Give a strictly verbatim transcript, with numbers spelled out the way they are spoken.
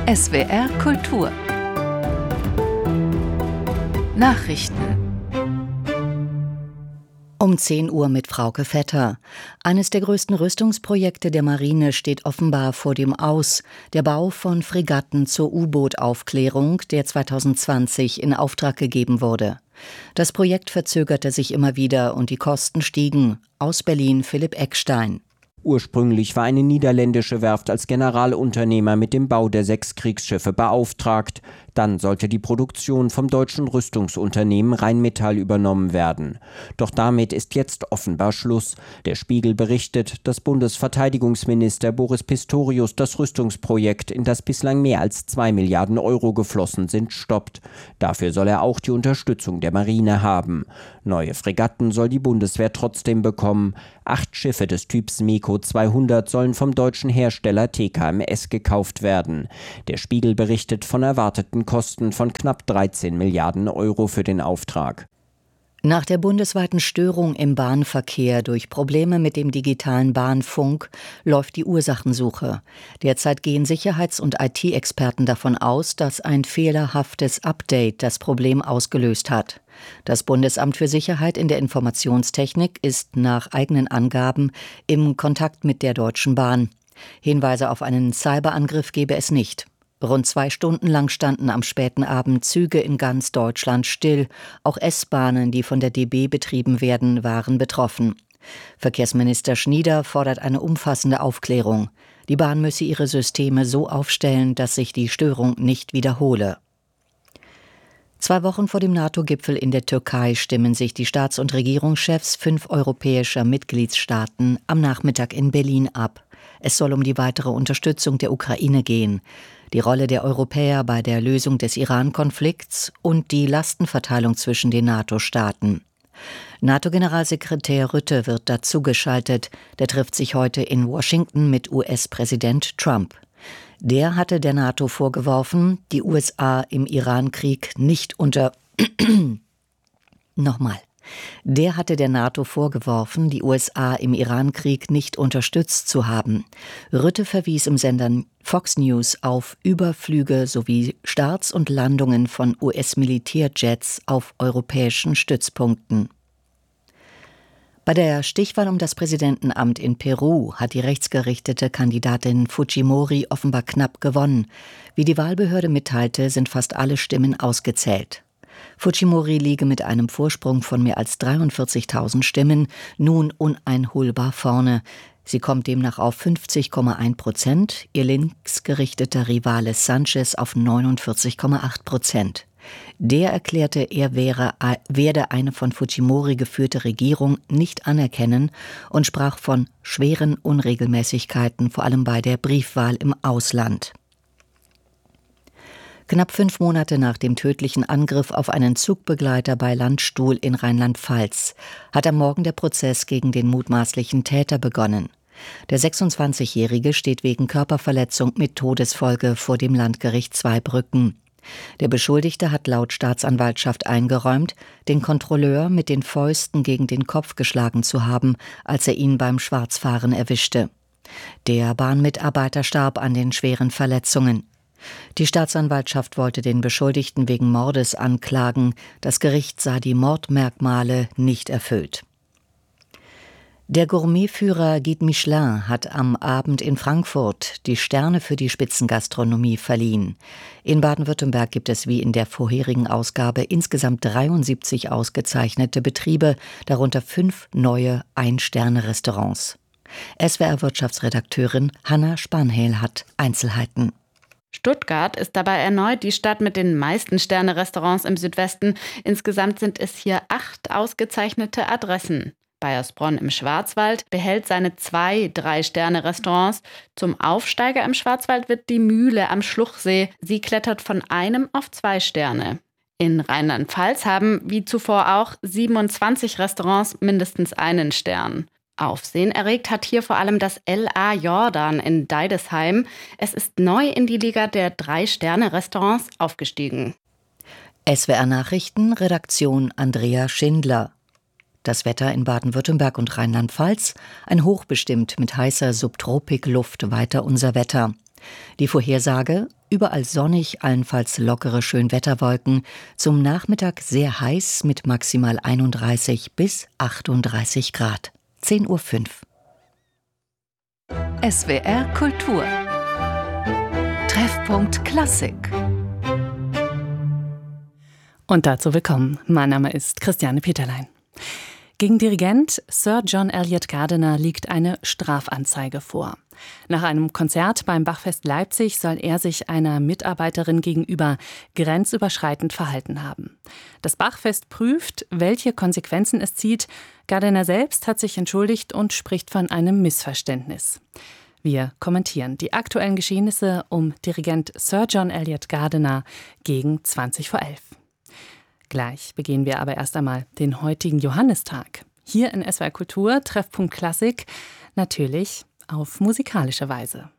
S W R Kultur Nachrichten Um zehn Uhr mit Frauke Vetter. Eines der größten Rüstungsprojekte der Marine steht offenbar vor dem Aus. Der Bau von Fregatten zur U-Boot-Aufklärung, der zweitausendzwanzig in Auftrag gegeben wurde. Das Projekt verzögerte sich immer wieder und die Kosten stiegen. Aus Berlin Philipp Eckstein. Ursprünglich war eine niederländische Werft als Generalunternehmer mit dem Bau der sechs Kriegsschiffe beauftragt. Dann sollte die Produktion vom deutschen Rüstungsunternehmen Rheinmetall übernommen werden. Doch damit ist jetzt offenbar Schluss. Der Spiegel berichtet, dass Bundesverteidigungsminister Boris Pistorius das Rüstungsprojekt, in das bislang mehr als zwei Milliarden Euro geflossen sind, stoppt. Dafür soll er auch die Unterstützung der Marine haben. Neue Fregatten soll die Bundeswehr trotzdem bekommen. Acht Schiffe des Typs MEKO zweihundert sollen vom deutschen Hersteller T K M S gekauft werden. Der Spiegel berichtet von erwarteten Kosten von knapp dreizehn Milliarden Euro für den Auftrag. Nach der bundesweiten Störung im Bahnverkehr durch Probleme mit dem digitalen Bahnfunk läuft die Ursachensuche. Derzeit gehen Sicherheits- und I T-Experten davon aus, dass ein fehlerhaftes Update das Problem ausgelöst hat. Das Bundesamt für Sicherheit in der Informationstechnik ist nach eigenen Angaben im Kontakt mit der Deutschen Bahn. Hinweise auf einen Cyberangriff gebe es nicht. Rund zwei Stunden lang standen am späten Abend Züge in ganz Deutschland still. Auch S-Bahnen, die von der D B betrieben werden, waren betroffen. Verkehrsminister Schnieder fordert eine umfassende Aufklärung. Die Bahn müsse ihre Systeme so aufstellen, dass sich die Störung nicht wiederhole. Zwei Wochen vor dem NATO-Gipfel in der Türkei stimmen sich die Staats- und Regierungschefs fünf europäischer Mitgliedstaaten am Nachmittag in Berlin ab. Es soll um die weitere Unterstützung der Ukraine gehen, die Rolle der Europäer bei der Lösung des Iran-Konflikts und die Lastenverteilung zwischen den NATO-Staaten. NATO-Generalsekretär Rutte wird dazugeschaltet. Der trifft sich heute in Washington mit U S-Präsident Trump. Der hatte der NATO vorgeworfen, die U S A im Iran-Krieg nicht unter... Nochmal. Der hatte der NATO vorgeworfen, die U S A im Iran-Krieg nicht unterstützt zu haben. Rutte verwies im Sender Fox News auf Überflüge sowie Starts und Landungen von U S-Militärjets auf europäischen Stützpunkten. Bei der Stichwahl um das Präsidentenamt in Peru hat die rechtsgerichtete Kandidatin Fujimori offenbar knapp gewonnen. Wie die Wahlbehörde mitteilte, sind fast alle Stimmen ausgezählt. Fujimori liege mit einem Vorsprung von mehr als dreiundvierzigtausend Stimmen nun uneinholbar vorne. Sie kommt demnach auf fünfzig Komma eins Prozent, ihr linksgerichteter Rivale Sanchez auf neunundvierzig Komma acht Prozent. Der erklärte, er wäre, werde eine von Fujimori geführte Regierung nicht anerkennen und sprach von schweren Unregelmäßigkeiten, vor allem bei der Briefwahl im Ausland. Knapp fünf Monate nach dem tödlichen Angriff auf einen Zugbegleiter bei Landstuhl in Rheinland-Pfalz hat am Morgen der Prozess gegen den mutmaßlichen Täter begonnen. Der sechsundzwanzigjährige steht wegen Körperverletzung mit Todesfolge vor dem Landgericht Zweibrücken. Der Beschuldigte hat laut Staatsanwaltschaft eingeräumt, den Kontrolleur mit den Fäusten gegen den Kopf geschlagen zu haben, als er ihn beim Schwarzfahren erwischte. Der Bahnmitarbeiter starb an den schweren Verletzungen. Die Staatsanwaltschaft wollte den Beschuldigten wegen Mordes anklagen. Das Gericht sah die Mordmerkmale nicht erfüllt. Der Gourmetführer Guide Michelin hat am Abend in Frankfurt die Sterne für die Spitzengastronomie verliehen. In Baden-Württemberg gibt es wie in der vorherigen Ausgabe insgesamt dreiundsiebzig ausgezeichnete Betriebe, darunter fünf neue Ein-Sterne-Restaurants. S W R-Wirtschaftsredakteurin Hanna Spanhel hat Einzelheiten. Stuttgart ist dabei erneut die Stadt mit den meisten Sterne-Restaurants im Südwesten. Insgesamt sind es hier acht ausgezeichnete Adressen. Baiersbronn im Schwarzwald behält seine zwei Drei-Sterne-Restaurants. Zum Aufsteiger im Schwarzwald wird die Mühle am Schluchsee. Sie klettert von einem auf zwei Sterne. In Rheinland-Pfalz haben, wie zuvor auch, siebenundzwanzig Restaurants mindestens einen Stern. Aufsehen erregt hat hier vor allem das L A Jordan in Deidesheim. Es ist neu in die Liga der Drei-Sterne-Restaurants aufgestiegen. S W R-Nachrichten, Redaktion Andrea Schindler. Das Wetter in Baden-Württemberg und Rheinland-Pfalz, ein Hoch bestimmt mit heißer Subtropikluft weiter unser Wetter. Die Vorhersage: Überall sonnig, allenfalls lockere Schönwetterwolken. Zum Nachmittag sehr heiß mit maximal einunddreißig bis achtunddreißig Grad. zehn Uhr fünf. S W R Kultur. Treffpunkt Klassik. Und dazu willkommen. Mein Name ist Christiane Peterlein. Gegen Dirigent Sir John Eliot Gardiner liegt eine Strafanzeige vor. Nach einem Konzert beim Bachfest Leipzig soll er sich einer Mitarbeiterin gegenüber grenzüberschreitend verhalten haben. Das Bachfest prüft, welche Konsequenzen es zieht. Gardiner selbst hat sich entschuldigt und spricht von einem Missverständnis. Wir kommentieren die aktuellen Geschehnisse um Dirigent Sir John Eliot Gardiner gegen zwanzig vor elf. Gleich begehen wir aber erst einmal den heutigen Johannistag. Hier in S W R Kultur, Treffpunkt Klassik, natürlich auf musikalische Weise.